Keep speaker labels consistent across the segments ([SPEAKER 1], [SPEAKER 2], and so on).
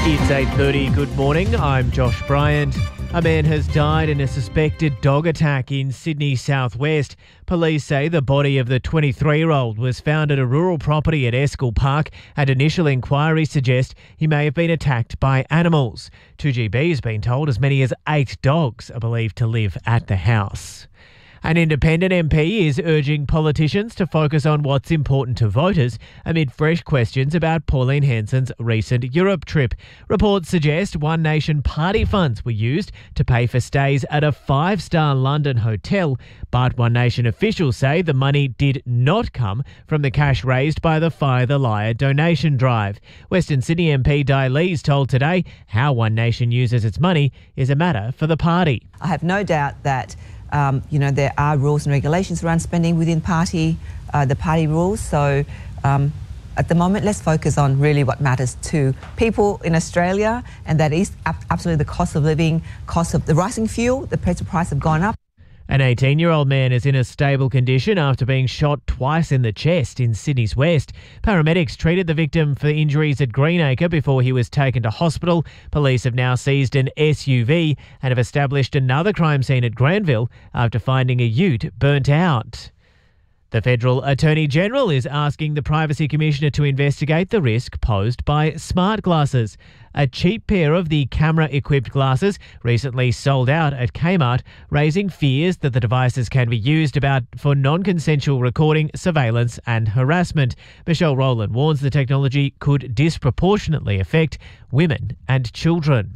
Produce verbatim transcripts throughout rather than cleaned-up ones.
[SPEAKER 1] It's eight thirty. Good morning. I'm Josh Bryant. A man has died in a suspected dog attack in Sydney southwest. Police say the body of the twenty-three-year-old was found at a rural property at Eskill Park, and initial inquiries suggest he may have been attacked by animals. two G B has been told as many as eight dogs are believed to live at the house. An independent M P is urging politicians to focus on what's important to voters amid fresh questions about Pauline Hanson's recent Europe trip. Reports suggest One Nation party funds were used to pay for stays at a five-star London hotel, but One Nation officials say the money did not come from the cash raised by the Fire the Liar donation drive. Western Sydney M P Di Lees told Today how One Nation uses its money is a matter for the party.
[SPEAKER 2] I have no doubt that Um, you know, there are rules and regulations around spending within party, uh, the party rules. So um, at the moment, let's focus on really what matters to people in Australia, and that is absolutely the cost of living, cost of the rising fuel, the petrol price have gone up.
[SPEAKER 1] An eighteen-year-old man is in a stable condition after being shot twice in the chest in Sydney's west. Paramedics treated the victim for injuries at Greenacre before he was taken to hospital. Police have now seized an S U V and have established another crime scene at Granville after finding a ute burnt out. The Federal Attorney General is asking the Privacy Commissioner to investigate the risk posed by smart glasses. A cheap pair of the camera-equipped glasses recently sold out at Kmart, raising fears that the devices can be used about for non-consensual recording, surveillance and harassment. Michelle Rowland warns the technology could disproportionately affect women and children.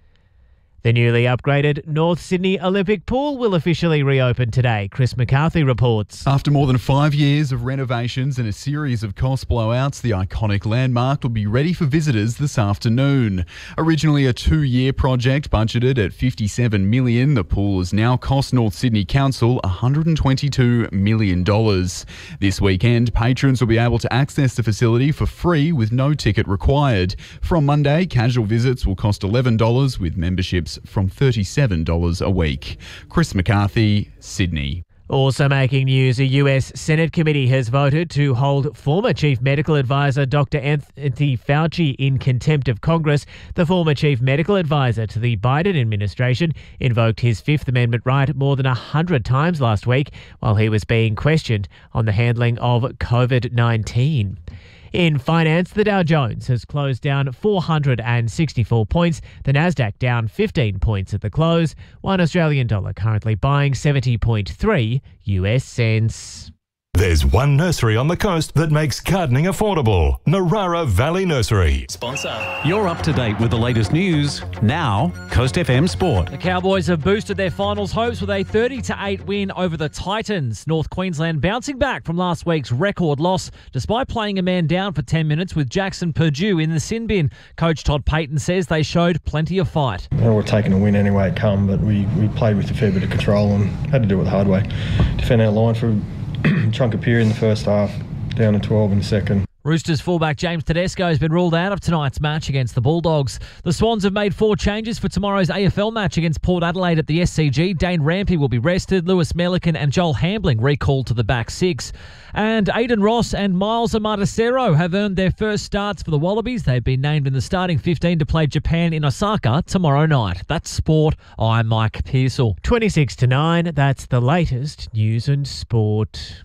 [SPEAKER 1] The newly upgraded North Sydney Olympic Pool will officially reopen today, Chris McCarthy reports.
[SPEAKER 3] After more than five years of renovations and a series of cost blowouts, the iconic landmark will be ready for visitors this afternoon. Originally a two-year project budgeted at fifty-seven million dollars, the pool has now cost North Sydney Council one hundred twenty-two million dollars. This weekend, patrons will be able to access the facility for free with no ticket required. From Monday, casual visits will cost eleven dollars with memberships from thirty-seven dollars a week. Chris McCarthy, Sydney.
[SPEAKER 1] Also making news, a U S Senate committee has voted to hold former Chief Medical Advisor Doctor Anthony Fauci in contempt of Congress. The former Chief Medical Advisor to the Biden administration invoked his Fifth Amendment right more than one hundred times last week while he was being questioned on the handling of covid nineteen. In finance, the Dow Jones has closed down four hundred sixty-four points, the Nasdaq down fifteen points at the close, one Australian dollar currently buying seventy point three U S cents.
[SPEAKER 4] There's one nursery on the coast that makes gardening affordable. Narara Valley Nursery.
[SPEAKER 5] Sponsor. You're up to date with the latest news. Now, Coast F M Sport.
[SPEAKER 6] The Cowboys have boosted their finals hopes with a thirty to eight win over the Titans. North Queensland bouncing back from last week's record loss despite playing a man down for ten minutes with Jackson Purdue in the sin bin. Coach Todd Payton says they showed plenty of fight.
[SPEAKER 7] We were taking a win any way it come, but we, we played with a fair bit of control and had to do it the hard way. Defend our line for chunk of period in the first half, down to twelve in the second.
[SPEAKER 6] Roosters fullback James Tedesco has been ruled out of tonight's match against the Bulldogs. The Swans have made four changes for tomorrow's A F L match against Port Adelaide at the S C G. Dane Rampy will be rested. Lewis Melican and Joel Hambling recalled to the back six. And Aiden Ross and Miles Amatacero have earned their first starts for the Wallabies. They've been named in the starting fifteen to play Japan in Osaka tomorrow night. That's sport. I'm Mike Pearsall.
[SPEAKER 1] twenty-six to nine, that's the latest news and sport.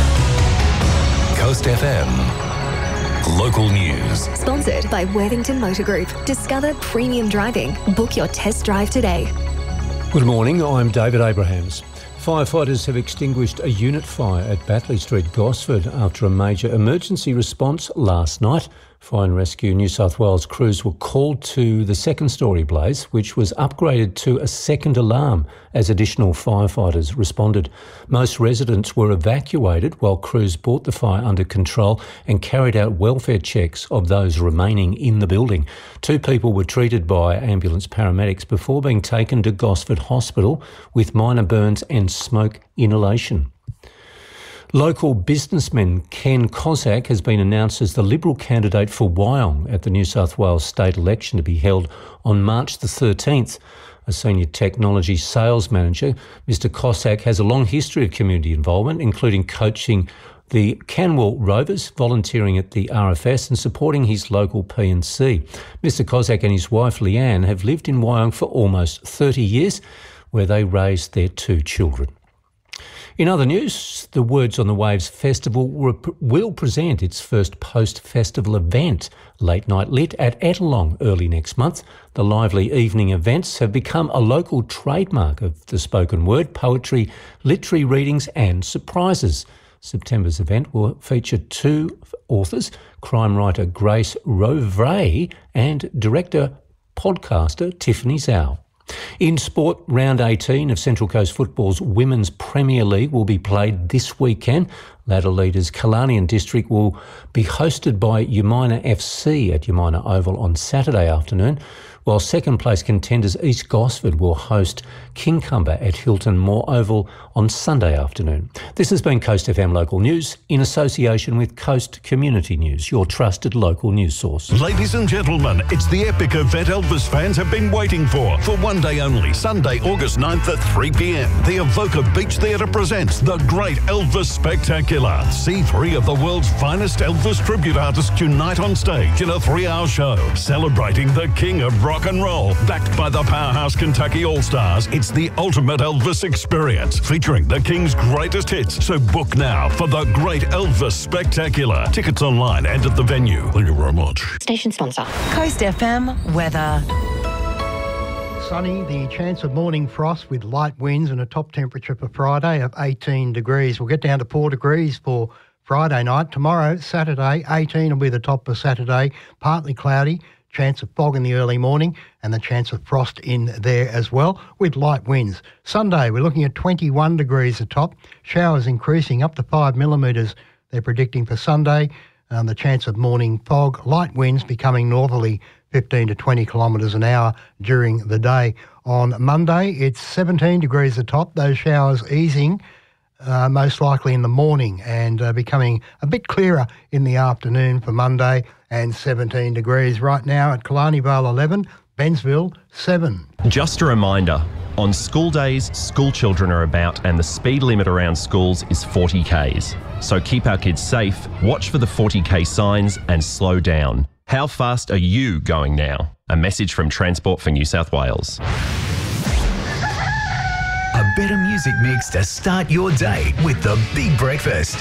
[SPEAKER 4] Coast F M. Local news.
[SPEAKER 8] Sponsored by Worthington Motor Group. Discover premium driving. Book your test drive today.
[SPEAKER 9] Good morning, I'm David Abrahams. Firefighters have extinguished a unit fire at Batley Street, Gosford, after a major emergency response last night. Fire and Rescue New South Wales crews were called to the second story blaze, which was upgraded to a second alarm as additional firefighters responded. Most residents were evacuated while crews brought the fire under control and carried out welfare checks of those remaining in the building. Two people were treated by ambulance paramedics before being taken to Gosford Hospital with minor burns and smoke inhalation. Local businessman Ken Kozak has been announced as the Liberal candidate for Wyong at the New South Wales state election to be held on March the thirteenth. A senior technology sales manager, Mister Kozak has a long history of community involvement, including coaching the Canwell Rovers, volunteering at the R F S and supporting his local P and C. Mister Kozak and his wife Leanne have lived in Wyong for almost thirty years, where they raised their two children. In other news, the Words on the Waves Festival will present its first post-festival event, Late Night Lit, at Ettalong early next month. The lively evening events have become a local trademark of the spoken word, poetry, literary readings and surprises. September's event will feature two authors, crime writer Grace Rovray and director podcaster Tiffany Zhao. In sport, round eighteen of Central Coast Football's Women's Premier League will be played this weekend. Ladder leaders Kalanian District will be hosted by Umina F C at Umina Oval on Saturday afternoon, while second place contenders East Gosford will host Kincumber at Hilton Moore Oval on Sunday afternoon. This has been Coast F M Local News in association with Coast Community News, your trusted local news source.
[SPEAKER 10] Ladies and gentlemen, it's the epic event Elvis fans have been waiting for. For one day only, Sunday, August ninth at three p m, the Evoca Beach Theatre presents the Great Elvis Spectacular. See three of the world's finest Elvis tribute artists unite on stage in a three-hour show celebrating the king of rock and roll. Backed by the powerhouse Kentucky All-Stars, it's the ultimate Elvis experience featuring the king's greatest hits. So book now for the Great Elvis Spectacular. Tickets online and at the venue. Thank you very much.
[SPEAKER 11] Station sponsor. Coast F M weather.
[SPEAKER 12] Sunny, the chance of morning frost with light winds and a top temperature for Friday of eighteen degrees. We'll get down to four degrees for Friday night. Tomorrow, Saturday, eighteen will be the top for Saturday. Partly cloudy, chance of fog in the early morning and the chance of frost in there as well with light winds. Sunday, we're looking at twenty-one degrees at top. Showers increasing up to five millimetres they're predicting for Sunday. Um, the chance of morning fog, light winds becoming northerly fifteen to twenty kilometres an hour during the day. On Monday, it's seventeen degrees at top. Those showers easing uh, most likely in the morning and uh, becoming a bit clearer in the afternoon for Monday, and seventeen degrees right now at Killarney Vale eleven, Bensville seven.
[SPEAKER 13] Just a reminder, on school days, school children are about and the speed limit around schools is forty kays. So keep our kids safe, watch for the forty k signs and slow down. How fast are you going now? A message from Transport for New South Wales.
[SPEAKER 14] A better music mix to start your day with the Big Breakfast.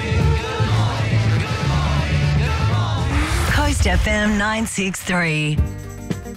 [SPEAKER 11] Coast F M nine six three.